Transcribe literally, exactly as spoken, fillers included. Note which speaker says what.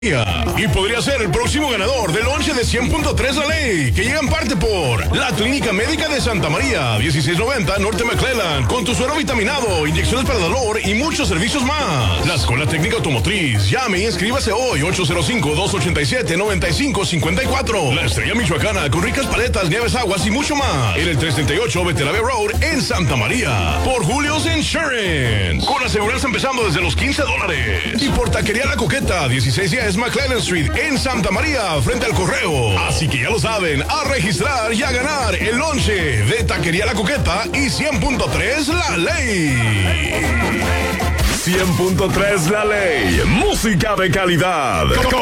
Speaker 1: Y podría ser el próximo ganador del lonche de cien punto tres La Ley, que llega en parte por la Clínica Médica de Santa María, dieciséis noventa Norte McClellan, con tu suero vitaminado, inyecciones para dolor y muchos servicios más. La Escuela Técnica Automotriz, llame y inscríbase hoy, ocho cero cinco, dos ocho siete, nueve cinco cinco cuatro. La Estrella Michoacana, con ricas paletas, nieves, aguas y mucho más. En el trescientos treinta y ocho Beterave Road, en Santa María. Por Julio's Insurance, con aseguranza empezando desde los quince dólares. Y por Taquería La Coqueta, dieciséis diez McClellan Street, en Santa María, frente al correo. Así que ya lo saben, a registrar y a ganar el lonche de Taquería La Coqueta y cien punto tres La Ley.
Speaker 2: cien punto tres La Ley, música de calidad.